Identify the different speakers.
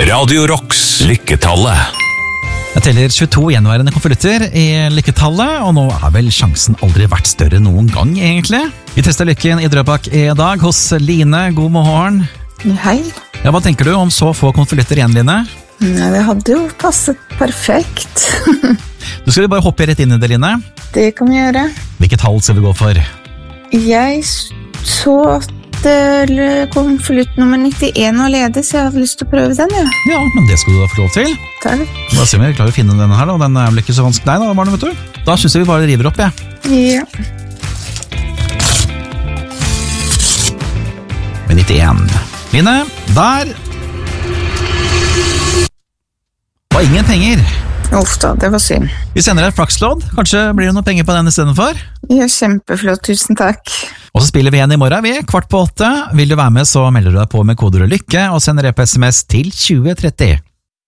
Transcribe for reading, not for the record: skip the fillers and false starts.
Speaker 1: Radio Rocks Lykketallet.
Speaker 2: Jeg teller 22 gjenværende konvolutter i lykketallet, og nå er vel sjansen aldri vært større noen gang, egentlig. Vi tester lykken i Drøbak i dag hos Line. God morgen.
Speaker 3: Hei.
Speaker 2: Ja, hva tenker du om så få konvolutter igjen, Line?
Speaker 3: Ja, det hadde jo passet perfekt.
Speaker 2: Du skal bare hoppe rett inn i det, Line.
Speaker 3: Det kan vi gjøre.
Speaker 2: Hvilket tall skal vi gå for?
Speaker 3: Jeg så at konvolutt nummer 91 var ledig, så jeg hadde lyst til å prøve den, ja.
Speaker 2: Ja, men det skal du da få lov til.
Speaker 3: Takk.
Speaker 2: Da ser vi klarer å finne denne her, og den er vel ikke så vanskelig. Nei, da, vet du. Da synes jeg vi bare river opp, ja.
Speaker 3: Ja.
Speaker 2: Med 91. Line, der var ingen penger.
Speaker 3: Uff da, det var synd.
Speaker 2: Vi sender deg et flakslodd. Kanskje blir det noen penger på den i stedet for?
Speaker 3: Ja, kjempeflott, tusen takk.
Speaker 2: Og så spiller vi igjen i morgen, vi, 7:15. Vil du være med, så melder du deg på med koder og lykke, og sender det på SMS til 2030.